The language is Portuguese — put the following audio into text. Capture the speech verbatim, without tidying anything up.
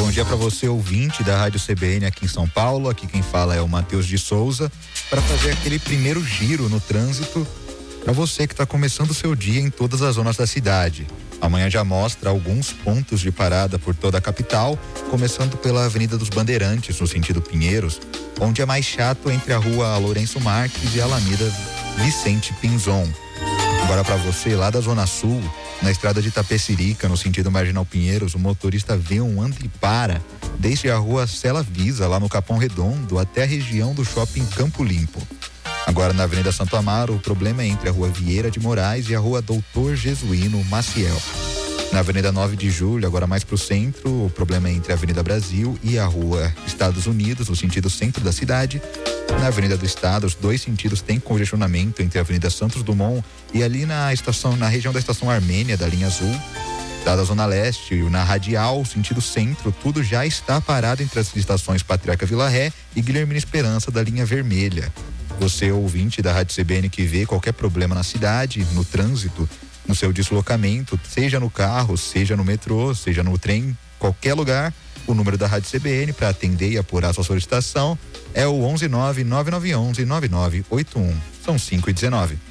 Bom dia para você, ouvinte da Rádio C B N aqui em São Paulo. Aqui quem fala é o Matheus de Souza, para fazer aquele primeiro giro no trânsito para você que está começando o seu dia em todas as zonas da cidade. Amanhã já mostra alguns pontos de parada por toda a capital, começando pela Avenida dos Bandeirantes, no sentido Pinheiros, onde é mais chato entre a Rua Lourenço Marques e a Alameda Vicente Pinzon. Agora para você lá da Zona Sul, na estrada de Itapecerica, no sentido Marginal Pinheiros, o motorista vê um anda e para, desde a Rua Cela Visa, lá no Capão Redondo, até a região do Shopping Campo Limpo. Agora na Avenida Santo Amaro, o problema é entre a Rua Vieira de Moraes e a Rua Doutor Jesuíno Maciel. Na Avenida nove de Julho, agora mais para o centro, o problema é entre a Avenida Brasil e a Rua Estados Unidos, no sentido centro da cidade. Na Avenida do Estado, os dois sentidos têm congestionamento entre a Avenida Santos Dumont e ali na estação, na região da Estação Armênia, da linha azul. Da Zona Leste, na Radial, sentido centro, tudo já está parado entre as estações Patriarca Vila Ré e Guilhermina Esperança, da linha vermelha. Você, ouvinte da Rádio C B N, que vê qualquer problema na cidade, no trânsito, no seu deslocamento, seja no carro, seja no metrô, seja no trem, qualquer lugar, o número da Rádio C B N para atender e apurar sua solicitação é o onze nove nove nove um um nove nove oito um. São cinco e dezenove.